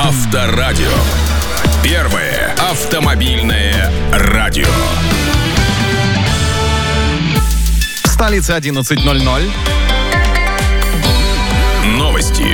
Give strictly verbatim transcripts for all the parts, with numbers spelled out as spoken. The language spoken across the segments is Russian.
Авторадио. Первое автомобильное радио. В столице одиннадцать ноль ноль. Новости.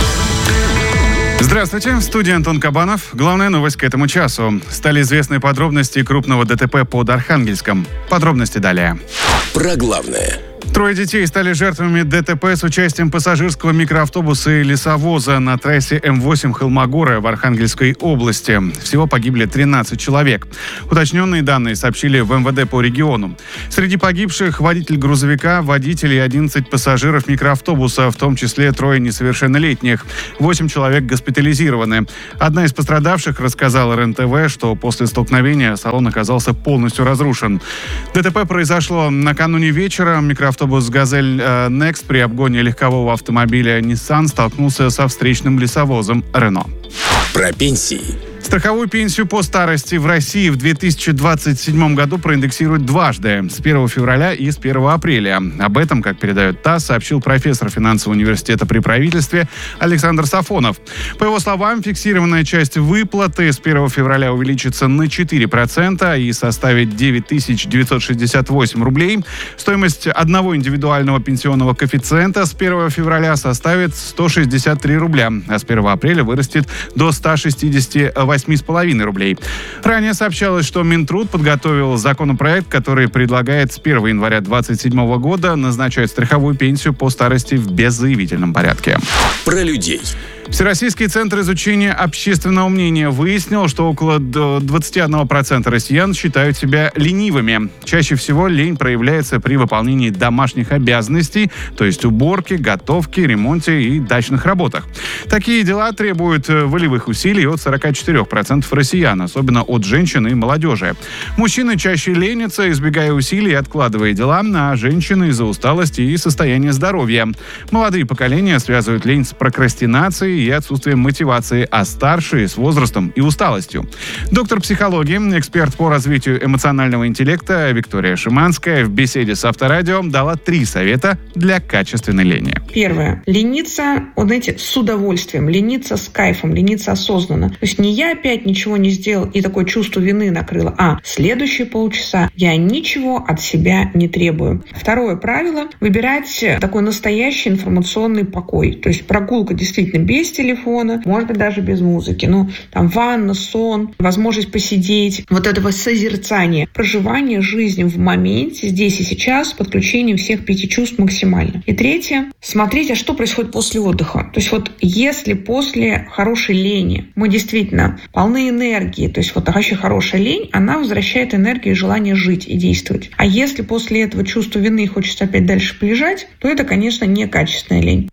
Здравствуйте, в студии Антон Кабанов. Главная новость к этому часу. Стали известны подробности крупного ДТП под Архангельском. Подробности далее. Про главное. Трое детей стали жертвами ДТП с участием пассажирского микроавтобуса и лесовоза на трассе эм восемь Холмогоры в Архангельской области. Всего погибли тринадцать человек. Уточненные данные сообщили в эм вэ дэ по региону. Среди погибших водитель грузовика, водитель и одиннадцать пассажиров микроавтобуса, в том числе трое несовершеннолетних. Восемь человек госпитализированы. Одна из пострадавших рассказала эр эн тэ вэ, что после столкновения салон оказался полностью разрушен. ДТП произошло накануне вечера. Микроавтобус Автобус «Газель Next» при обгоне легкового автомобиля Nissan столкнулся со встречным лесовозом «Рено». Про пенсии. Страховую пенсию по старости в России в две тысячи двадцать седьмом году проиндексируют дважды, с первого февраля и с первого апреля. Об этом, как передает ТАСС, сообщил профессор финансового университета при правительстве Александр Сафонов. По его словам, фиксированная часть выплаты с первого февраля увеличится на четыре процента и составит девять тысяч девятьсот шестьдесят восемь рублей. Стоимость одного индивидуального пенсионного коэффициента с первого февраля составит сто шестьдесят три рубля, а с первого апреля вырастет до ста шестидесяти восьми с половиной рублей. Ранее сообщалось, что Минтруд подготовил законопроект, который предлагает с первого января две тысячи двадцать седьмого года назначать страховую пенсию по старости в беззаявительном порядке. Про людей. Всероссийский центр изучения общественного мнения выяснил, что около двадцать один процент россиян считают себя ленивыми. Чаще всего лень проявляется при выполнении домашних обязанностей, то есть уборке, готовке, ремонте и дачных работах. Такие дела требуют волевых усилий от сорок четыре процента россиян, особенно от женщин и молодежи. Мужчины чаще ленятся, избегая усилий и откладывая дела, а женщины из-за усталости и состояния здоровья. Молодые поколения связывают лень с прокрастинацией и отсутствием мотивации, а старшие с возрастом и усталостью. Доктор психологии, эксперт по развитию эмоционального интеллекта Виктория Шиманская в беседе с Авторадио дала три совета для качественной лени. Первое. Лениться, вот знаете, с удовольствием, лениться с кайфом, лениться осознанно. То есть не я опять ничего не сделал и такое чувство вины накрыло, а следующие полчаса я ничего от себя не требую. Второе правило. Выбирать такой настоящий информационный покой. То есть прогулка действительно без телефона, может быть, даже без музыки. Ну, там ванна, сон, возможность посидеть, вот этого созерцания, проживание жизни в моменте, здесь и сейчас, с подключением всех пяти чувств максимально. И третье, смотреть, а что происходит после отдыха. То есть вот если после хорошей лени мы действительно полны энергии, то есть вот вообще хорошая лень, она возвращает энергию и желание жить и действовать. А если после этого чувство вины и хочется опять дальше полежать, то это, конечно, некачественная лень.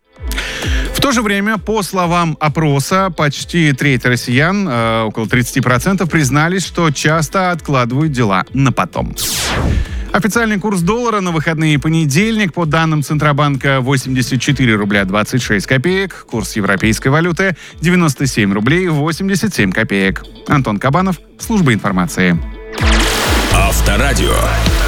В то же время, по словам опроса, почти треть россиян, э, около тридцать процентов, признались, что часто откладывают дела на потом. Официальный курс доллара на выходные и понедельник, по данным Центробанка, восемьдесят четыре рубля двадцать шесть копеек. Курс европейской валюты девяносто семь рублей восемьдесят семь копеек. Антон Кабанов, служба информации. Авторадио.